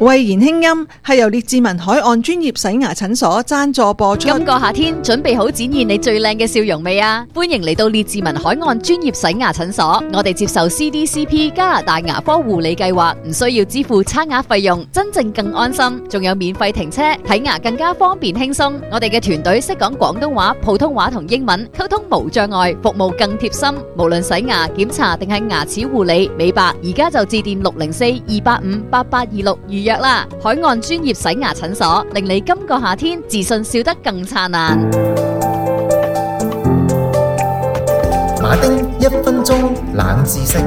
慧言輕音係由列治文海岸專業洗牙診所贊助播出。 今個夏天準備好展現你最靚嘅笑容未啊？歡迎嚟到列治文海岸專業洗牙診所，我哋接受 CDCP 加拿大牙科護理計劃，唔需要支付刷牙費用，真正更安心，仲有免費停車，睇牙更加方便輕鬆。我哋嘅團隊識講廣東話、普通話同英文，溝通無障礙，服務更貼心。無論洗牙、檢查定係牙齒護理、美白，而家就致電604-285-8826預約啦！海岸專業洗牙診所，令你今個夏天自信笑得更燦爛。 馬丁1分鐘冷知識。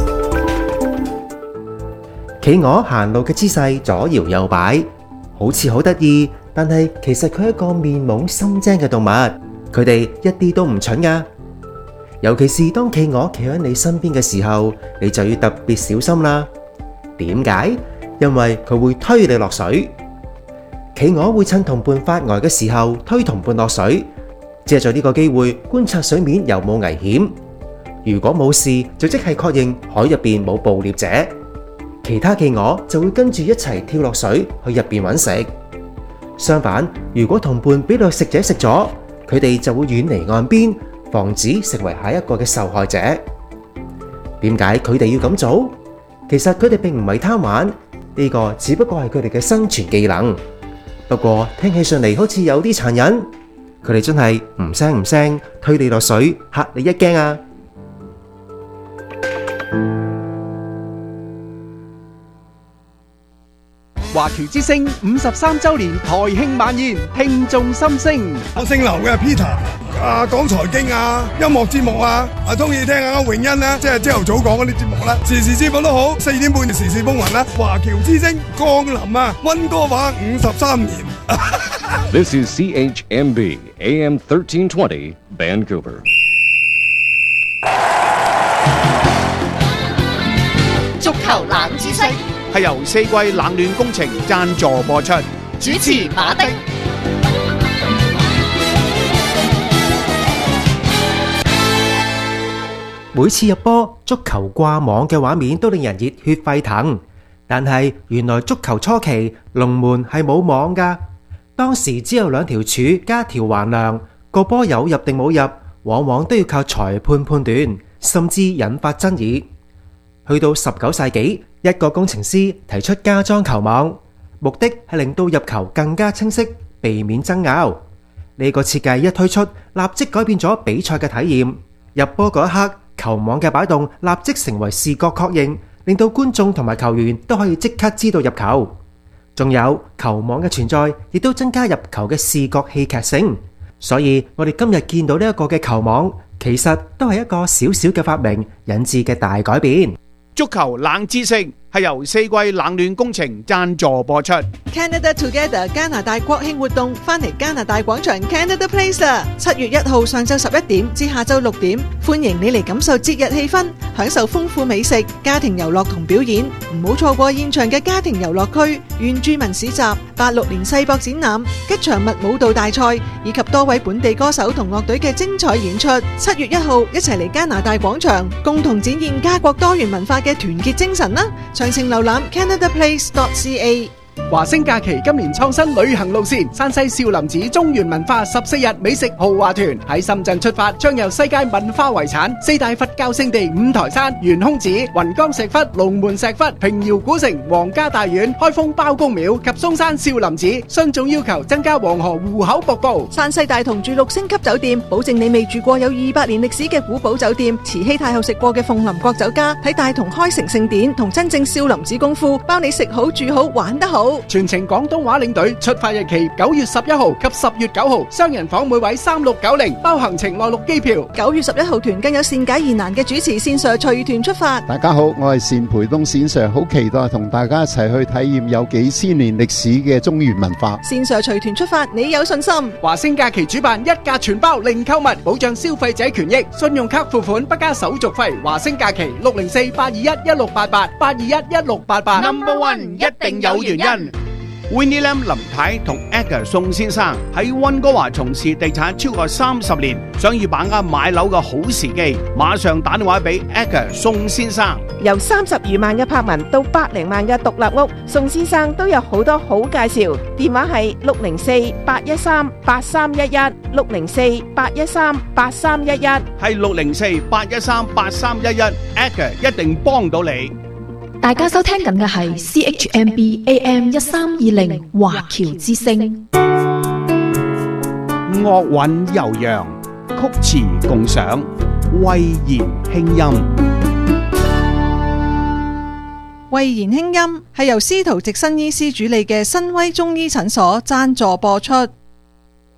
企鵝行路嘅姿勢左搖右擺，好似好得意，但係其實佢係一個面懵心精嘅動物，佢哋一啲都唔蠢㗎。尤其是當企鵝企喺你身邊嘅時候，你就要特別小心啦。點解？因為佢會推你落水。企鵝會趁同伴發呆嘅時候推同伴落水，借助呢個機會觀察水面有冇危險。如果冇事，就即係確認海入邊冇捕獵者。其他企鵝就會跟住一齊跳落水去入邊揾食。相反，如果同伴俾掠食者食咗，佢哋就會遠離岸邊，防止成為下一個嘅受害者。點解佢哋要咁做？其實佢哋並唔係貪玩，呢個只不過係佢哋嘅生存技能。不過聽起上嚟好似有啲殘忍，佢哋真係唔聲唔聲推你落水，嚇你一驚啊！ 華僑之聲53周年台慶晚宴，聽眾心聲。 我姓劉嘅 Peter，講財經啊，音樂節目啊，中意聽下詠欣咧，即係朝頭早講嗰啲節目啦，時事節目都好，4點半時事風雲啦。華僑之聲降臨啊，溫哥華53年。 This is CHMB AM 1320 Vancouver。 足球冷知識係由四季冷暖工程贊助播出， 主持馬丁。 每次入波，足球掛網嘅畫面都令人熱血沸騰。但係原來足球初期龍門係冇網噶，當時只有2條柱加條橫梁，個波有入定冇入，往往都要靠裁判判斷，甚至引發爭議。去到19世紀，一個工程師提出加裝球網，目的係令到入球更加清晰，避免爭拗。呢個設計一推出，立即改變咗比賽嘅體驗。入波嗰一刻，球網嘅擺動立即成為視覺確認，令到觀眾同埋球員都可以即刻知道入球。仲有球網嘅存在，亦都增加入球嘅視覺戲劇性。所以我哋今日見到呢一個嘅球網，其實都係一個小小嘅發明引致嘅大改變。 足球冷知識係由四季冷暖工程贊助播出。 Canada Together 加拿大國慶活動翻嚟加拿大廣場 Canada Place 啦！7月1號上晝11點至下晝6點，歡迎你嚟感受節日氣氛，享受豐富美食、家庭遊樂同表演。唔好錯過現場嘅家庭遊樂區、原住民市集、86年世博展覽、吉祥物舞蹈大賽以及多位本地歌手同樂隊嘅精彩演出。7月1號一齊嚟加拿大廣場，共同展現家國多元文化嘅團結精神啦！詳情瀏覽 canadaplace.ca。 華星假期今年創新旅行路線，山西少林寺中原文化14日美食豪華團喺深圳出發，將由世界文化遺產4大佛教聖地五台山、懸空寺、雲岡石窟、龍門石窟、平遙古城、皇家大院、開封包公廟及嵩山少林寺，徇眾要求增加黃河戶口瀑布。 山西大同住6星級酒店，保證你未住過有200年歷史嘅古堡酒店，慈禧太后食過嘅鳳林國酒家，睇大同開城聖典同真正少林寺功夫，包你食好住好玩得好。 全程廣東話領隊，出發日期9月11號及10月9號，雙人房每位3690，包行程內陸機票。 9月11號團更有善解疑難嘅主持線上隨團出發。 大家好，我係單培東線上，好期待同大家一齊去體驗有幾千年歷史嘅中原文化。 線上隨團出發，你有信心？ 華星假期主辦一價全包零購物，保障消費者權益，信用卡付款不加手續費。華星假期604-821-1688，821-1688。Number One 一定有原因。 Winnie Lam 林太同 Edgar 宋先生喺溫哥華從事地產超過30年，想要把握買樓嘅好時機，馬上打電話俾 Edgar 宋先生。 由30餘萬嘅柏文到100萬嘅獨立屋，宋先生都有好多好介紹。電話係604-813-8311 604-813-8311， 係604-813-8311 Edgar 一定幫到你。 大家收聽緊嘅係 CHMB AM 1320華僑之聲。 樂韻悠揚，曲詞共賞，慧言輕音。 慧言輕音係由司徒直新醫師主理嘅新威中醫診所贊助播出。